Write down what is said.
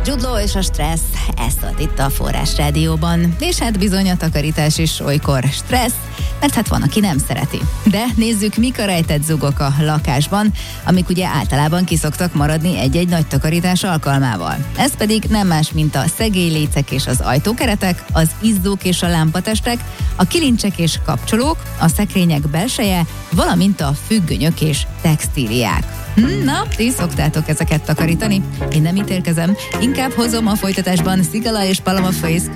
Jude Law és a stressz, ez szólt itt a Forrás Rádióban. És hát bizony a takarítás is olykor stressz, mert hát van, aki nem szereti. De nézzük, mik a rejtett zugok a lakásban, amik ugye általában kiszoktak maradni egy-egy nagy takarítás alkalmával. Ez pedig nem más, mint a szegélylécek és az ajtókeretek, az izzók és a lámpatestek, a kilincsek és kapcsolók, a szekrények belseje, valamint a függönyök és textíliák. Na, ti szoktátok ezeket takarítani? Én nem ítélkezem, inkább hozom a folytatásban Szigala és Paloma Faith